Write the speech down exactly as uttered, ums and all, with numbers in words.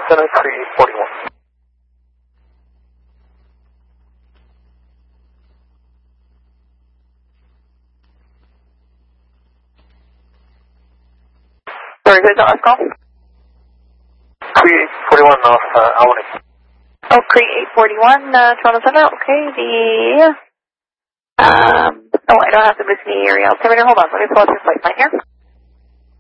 Center, Cree eight forty-one. Sorry, who's that last call? Cree eight forty-one off uh, Albany. Oh, Cree eight forty-one, uh, Toronto Center. Okay, the... Um, oh, I don't have the Brisbane area. Altimeter, hold on. Let me pull up your flight plan here.